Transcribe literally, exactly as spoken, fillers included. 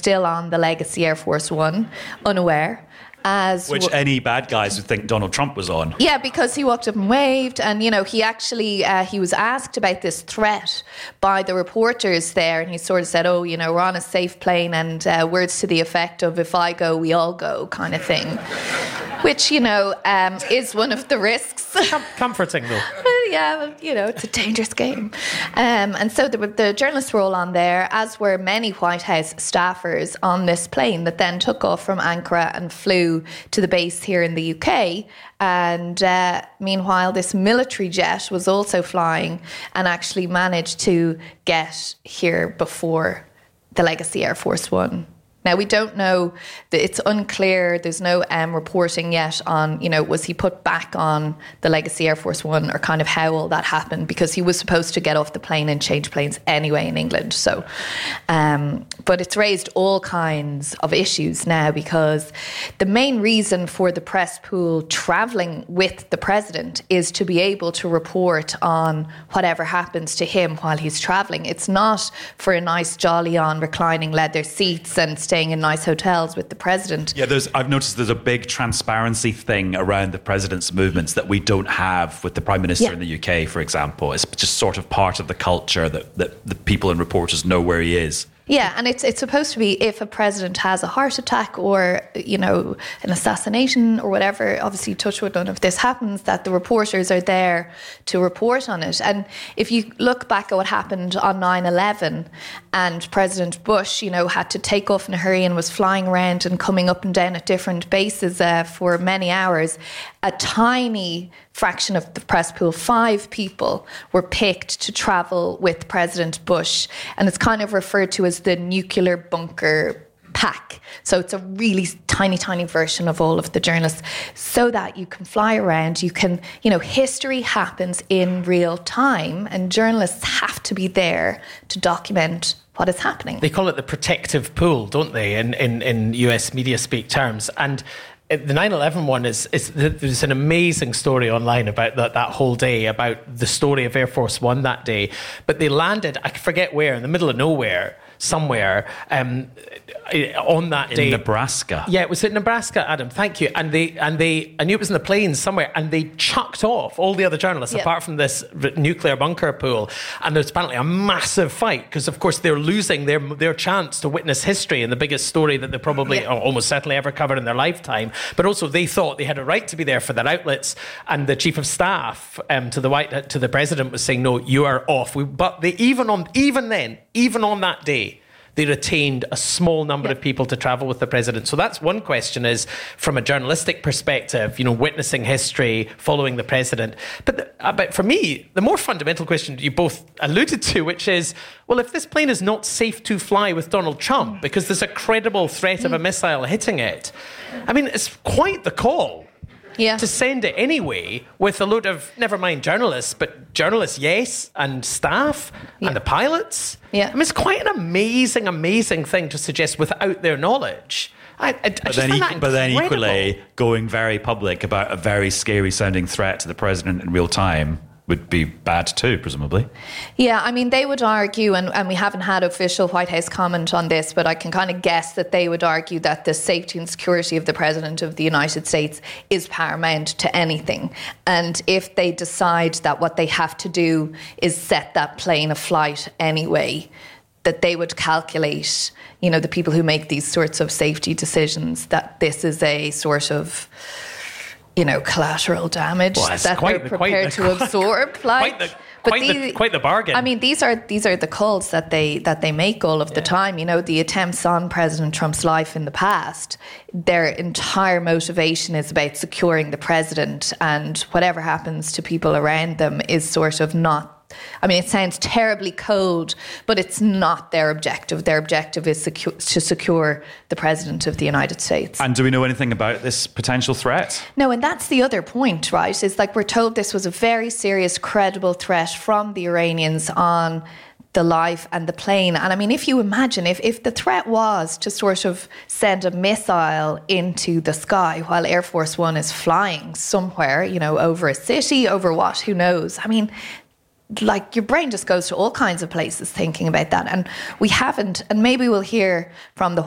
still on the Legacy Air Force One, unaware. As Which w- any bad guys would think Donald Trump was on. Yeah, because he walked up and waved, and you know he actually uh, he was asked about this threat by the reporters there, and he sort of said, "Oh, you know, we're on a safe plane," and uh, words to the effect of "If I go, we all go," kind of thing. Which, you know, um, is one of the risks. Com- comforting, though. Well, yeah, well, you know, it's a dangerous game. Um, and so the, the journalists were all on there, as were many White House staffers on this plane that then took off from Ankara and flew to the base here in the U K. And uh, meanwhile, this military jet was also flying and actually managed to get here before the Legacy Air Force One. Now, we don't know, it's unclear, there's no um, reporting yet on, you know, was he put back on the Legacy Air Force One or kind of how all that happened, because he was supposed to get off the plane and change planes anyway in England. So, um, but it's raised all kinds of issues now, because the main reason for the press pool travelling with the president is to be able to report on whatever happens to him while he's travelling. It's not for a nice jolly on reclining leather seats and staying in nice hotels with the president. Yeah, there's, I've noticed there's a big transparency thing around the president's movements that we don't have with the Prime Minister Yeah. in the U K, for example. It's just sort of part of the culture that, that the people and reporters know where he is. Yeah, and it's it's supposed to be if a president has a heart attack or, you know, an assassination or whatever, obviously touch wood, none of this happens, that the reporters are there to report on it. And if you look back at what happened on nine eleven, and President Bush, you know, had to take off in a hurry and was flying around and coming up and down at different bases uh, for many hours, a tiny fraction of the press pool, five people, were picked to travel with President Bush. And it's kind of referred to as the nuclear bunker pack. So it's a really tiny, tiny version of all of the journalists, so that you can fly around. You can, you know, history happens in real time, and journalists have to be there to document what is happening. They call it the protective pool, don't they, in, in, in U S media speak terms. And the nine eleven one is, is there's an amazing story online about that, that whole day, about the story of Air Force One that day. But they landed, I forget where, in the middle of nowhere, somewhere, um, on that day. In Nebraska. Yeah, it was in Nebraska, Adam, thank you. And they, and they, I knew it was in the plains somewhere, and they chucked off all the other journalists, Yep. apart from this r- nuclear bunker pool. And there's apparently a massive fight, because of course they're losing their their chance to witness history and the biggest story that they probably, Yeah. or almost certainly ever covered in their lifetime. But also they thought they had a right to be there for their outlets. And the chief of staff um, to the White to the president was saying, no, you are off. We, but they even on even then, even on that day, they retained a small number Yeah. of people to travel with the president. So that's one question, is from a journalistic perspective, you know, witnessing history, following the president. But, the, uh, but for me, the more fundamental question you both alluded to, which is, well, if this plane is not safe to fly with Donald Trump because there's a credible threat of a missile hitting it, I mean, it's quite the call. Yeah. To send it anyway with a load of, never mind journalists, but journalists, yes, and staff, Yeah. and the pilots. Yeah. I mean, it's quite an amazing, amazing thing to suggest without their knowledge. I, I, I But just then, find equ- that but then incredible. equally, going very public about a very scary sounding threat to the president in real time would be bad too, presumably. Yeah, I mean, they would argue, and, and we haven't had official White House comment on this, but I can kind of guess that they would argue that the safety and security of the President of the United States is paramount to anything. And if they decide that what they have to do is set that plane aflight anyway, that they would calculate, you know, the people who make these sorts of safety decisions, that this is a sort of, you know, collateral damage Well, it's that quite they're the- quite prepared the- to absorb. Like, quite the, but quite, the, the- quite the bargain. I mean, these are these are the calls that they that they make all of the time. You know, the attempts on President Trump's life in the past, their entire motivation is about securing the president, and whatever happens to people around them is sort of not. I mean, it sounds terribly cold, but it's not their objective. Their objective is secu- to secure the president of the United States. And do we know anything about this potential threat? No, and that's the other point, right? Is like we're told this was a very serious, credible threat from the Iranians on the life and the plane. And I mean, if you imagine, if, if the threat was to sort of send a missile into the sky while Air Force One is flying somewhere, you know, over a city, over what, who knows? I mean, like your brain just goes to all kinds of places thinking about that. And we haven't, and maybe we'll hear from the